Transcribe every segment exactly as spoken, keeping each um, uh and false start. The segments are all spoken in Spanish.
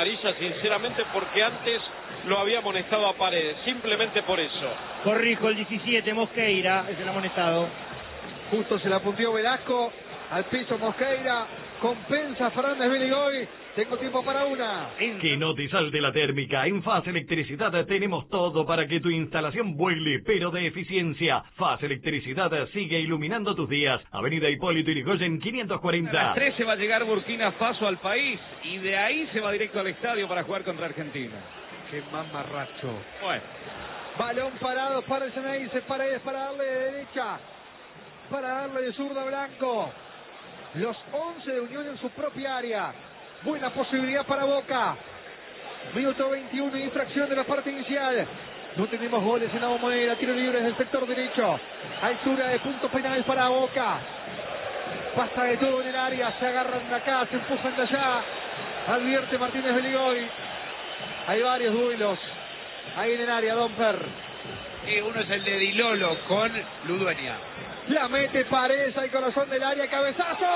amarilla, sinceramente, porque antes lo había amonestado a Paredes, simplemente por eso. Corrijo, el diecisiete, Mosqueira, es el amonestado. Justo se la puntió Velasco, al piso Mosqueira, compensa Fernández Beligoy. Tengo tiempo para una. Que no te salte la térmica. En Faz Electricidad tenemos todo para que tu instalación vuele, pero de eficiencia. Faz Electricidad sigue iluminando tus días. Avenida Hipólito Yrigoyen quinientos cuarenta. A las trece va a llegar Burkina Faso al país y de ahí se va directo al estadio para jugar contra Argentina. Qué mamarracho. Bueno. Balón parado para el Ceneice, Paredes para darle de derecha, para darle de zurda a Blanco. Los once de Unión en su propia área. Buena posibilidad para Boca. Minuto veintiuno, infracción de la parte inicial. No tenemos goles en la Bombonera. Tiro libre desde el sector derecho. Altura de punto penal para Boca. Pasa de todo en el área. Se agarran de acá, se empujan de allá. Advierte Martínez Beligoy. Hay varios duelos ahí en el área, Domper. Y uno es el de Di Lolo con Ludueña. La mete Paredes al corazón del área. ¡Cabezazo!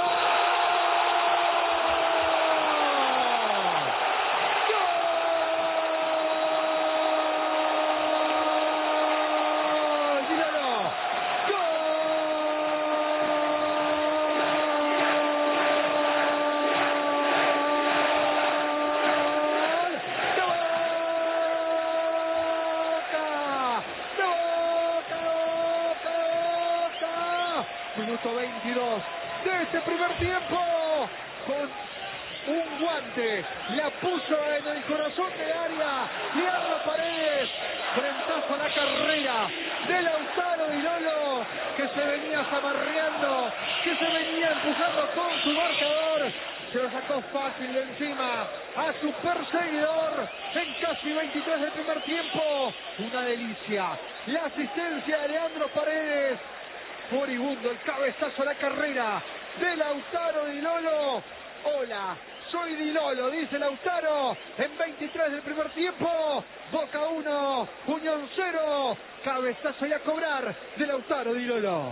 Minuto veintidós de este primer tiempo, con un guante, la puso en el corazón del área, Leandro Paredes, frentazo a la carrera de Lautaro Di Lolo, que se venía zamarreando, que se venía empujando con su marcador, se lo sacó fácil de encima a su perseguidor en casi veintitrés del primer tiempo, una delicia, la asistencia de Leandro Paredes. Furibundo el cabezazo a la carrera de Lautaro Di Lolo. Hola, soy Di Lolo, dice Lautaro en veintitrés del primer tiempo. Boca uno, Unión cero. Cabezazo y a cobrar de Lautaro Di Lolo.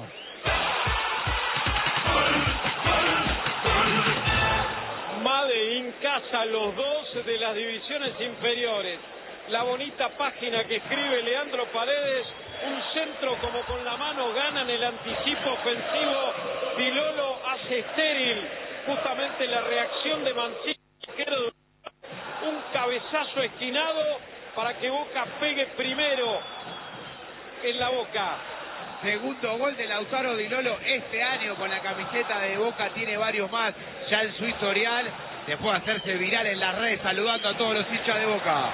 Made in casa, los dos de las divisiones inferiores. La bonita página que escribe Leandro Paredes. Un centro como con la mano gana en el anticipo ofensivo. Di Lolo hace estéril justamente la reacción de Mancini. Un cabezazo esquinado para que Boca pegue primero en la Boca. Segundo gol de Lautaro Di Lolo este año con la camiseta de Boca, tiene varios más ya en su historial. Después de hacerse viral en las redes saludando a todos los hinchas de Boca.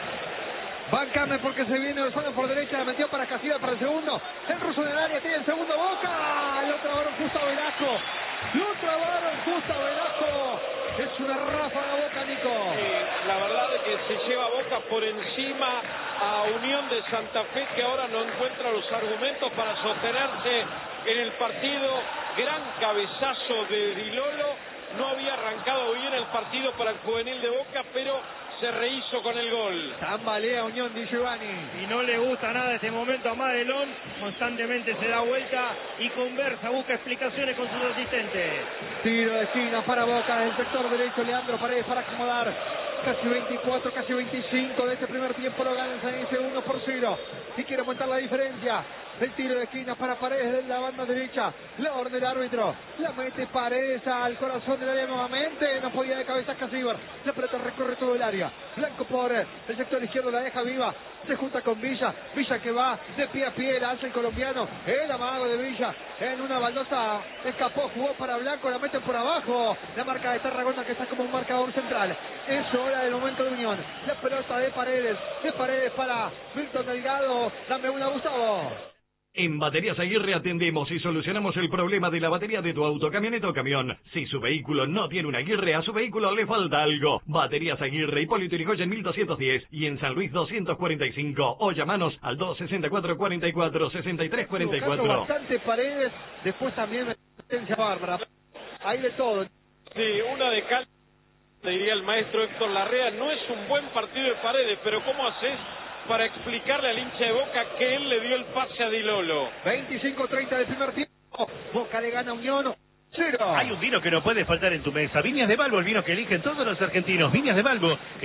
Bancame porque se viene Lozano por derecha, la metió para Casillas para el segundo. El ruso del área tiene el segundo, Boca. Lo trabaron justo a Velasco. Lo trabaron justo a Velasco. Es una ráfaga Boca, Nico. Sí, la verdad es que se lleva Boca por encima a Unión de Santa Fe, que ahora no encuentra los argumentos para sostenerse en el partido. Gran cabezazo de Di Lolo. No había arrancado bien el partido para el juvenil de Boca, pero se rehizo con el gol. Tambalea Unión Di Giovanni. Y no le gusta nada este momento a Madelón. Constantemente se da vuelta y conversa, busca explicaciones con sus asistentes. Tiro de esquina para Boca, del sector derecho, Leandro Paredes para acomodar. Casi veinticuatro, casi veinticinco de este primer tiempo, lo ganan en segundo por cero. Y quiere aumentar la diferencia. El tiro de esquina para Paredes de la banda derecha. La orden del árbitro. La mete Paredes al corazón del área nuevamente. No podía de cabeza Casíbar. La pelota recorre todo el área. Blanco por el sector izquierdo, la deja viva. Se junta con Villa. Villa que va de pie a pie. La hace el colombiano. El amago de Villa. En una baldosa escapó, jugó para Blanco. La meten por abajo. La marca de Tarragona que está como un marcador central. Es hora del momento de Unión. La pelota de Paredes. De Paredes para Milton Delgado. Dame una, Gustavo. En Baterías Aguirre atendemos y solucionamos el problema de la batería de tu auto, camioneta o camión. Si su vehículo no tiene una Aguirre, a su vehículo le falta algo. Baterías Aguirre, Hipólito Yrigoyen mil doscientos diez y en San Luis doscientos cuarenta y cinco. O llamanos al dos sesenta y cuatro, cuarenta y cuatro, sesenta y tres cuarenta y cuatro. Bastante Paredes, después también asistencia bárbara. Hay de todo. Sí, una de cal, le diría el maestro Héctor Larrea. No es un buen partido de Paredes, pero ¿cómo haces para explicarle al hincha de Boca que él le dio el pase a Di Lolo? veinticinco treinta del primer tiempo. Boca le gana a Unión cero. Hay un vino que no puede faltar en tu mesa. Viñas de Balbo, el vino que eligen todos los argentinos. Viñas de Balbo.